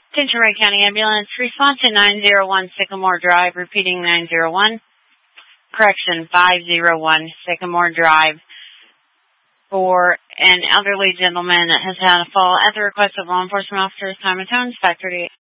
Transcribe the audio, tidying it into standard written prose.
Attention Wright County Ambulance, response to 901 Sycamore Drive, repeating 901, correction 501 Sycamore Drive, for an elderly gentleman that has had a fall at the request of law enforcement officers. Time and tone, 5:38.